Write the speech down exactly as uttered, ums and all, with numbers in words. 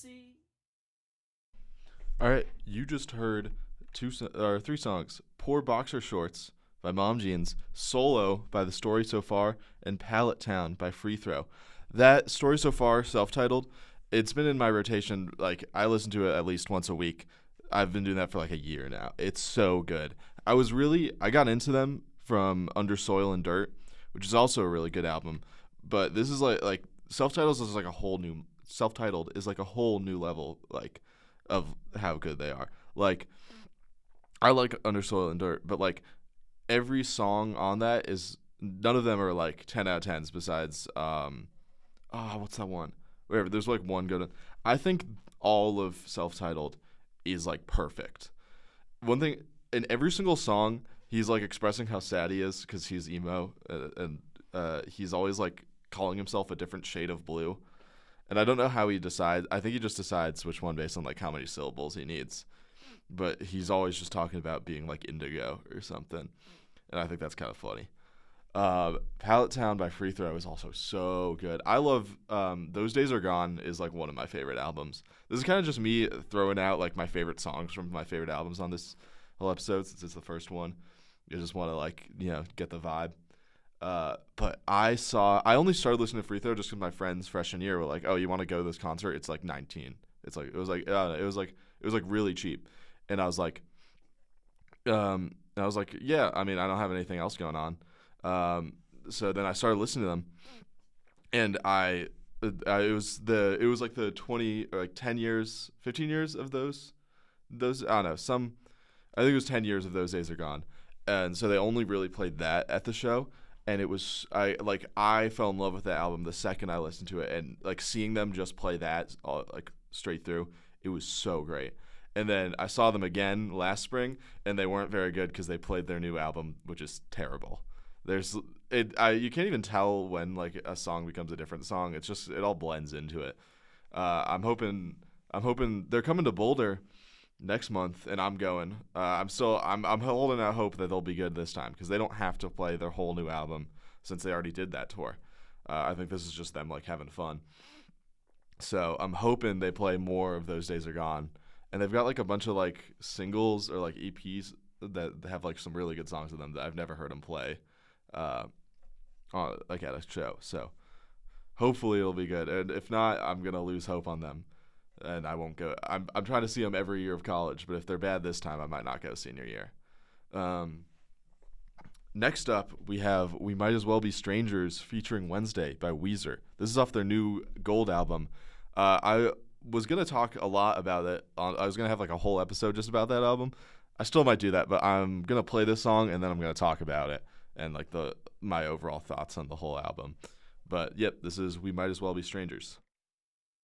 All right, you just heard two so- or three songs: "Poor Boxer Shorts" by Mom Jeans, "Solo" by The Story So Far, and "Pallet Town" by Free Throw. That "Story So Far" self-titled, it's been in my rotation. Like I listen to it at least once a week. I've been doing that for like a year now. It's so good. I was really I got into them from Under Soil and Dirt, which is also a really good album. But this is like like self-titles is like a whole new self-titled is like a whole new level like of how good they are. Like I like Under Soil and Dirt, but like every song on that is none of them are like ten out of tens besides um oh what's that one? Whatever, there's like one good one. I think all of self-titled is like perfect. One thing in every single song, he's like expressing how sad he is because he's emo, uh, and uh, he's always like calling himself a different shade of blue. And I don't know how he decides. I think he just decides which one based on like how many syllables he needs. But he's always just talking about being like indigo or something, and I think that's kind of funny. Uh, Pallet Town by Free Throw is also so good. I love um, Those Days Are Gone is like one of my favorite albums. This is kind of just me throwing out like my favorite songs from my favorite albums on this whole episode since it's the first one. You just want to like you know get the vibe. Uh, but I saw I only started listening to Free Throw just because my friends freshman year were like, "Oh, you want to go to this concert? It's like nineteen. It's like it was like uh, it was like it was like really cheap," and I was like, um, and I was like, "Yeah, I mean, I don't have anything else going on." Um, so then I started listening to them, and I, I it was the it was like the twenty or like ten years, fifteen years of those, those I don't know some, I think it was ten years of Those Days Are Gone, and so they only really played that at the show, and it was I like I fell in love with that album the second I listened to it, and like seeing them just play that all, like straight through, it was so great. And then I saw them again last spring, and they weren't very good because they played their new album, which is terrible. There's it. I you can't even tell when like a song becomes a different song. It's just it all blends into it. Uh, I'm hoping I'm hoping they're coming to Boulder next month, and I'm going. Uh, I'm still I'm I'm holding out hope that they'll be good this time because they don't have to play their whole new album since they already did that tour. Uh, I think this is just them like having fun. So I'm hoping they play more of Those Days Are Gone, and they've got like a bunch of like singles or like E Ps that have like some really good songs in them that I've never heard them play, uh, on, like at a show. So hopefully it'll be good, and if not, I'm gonna lose hope on them, and I won't go. I'm I'm trying to see them every year of college, but if they're bad this time, I might not go senior year. Um, Next up, we have "We Might As Well Be Strangers" featuring Wednesday by Weezer. This is off their new Gold album. Uh, I was gonna talk a lot about it. On, I was gonna have like a whole episode just about that album. I still might do that, but I'm gonna play this song and then I'm gonna talk about it and like the my overall thoughts on the whole album. But yep, this is "We Might As Well Be Strangers."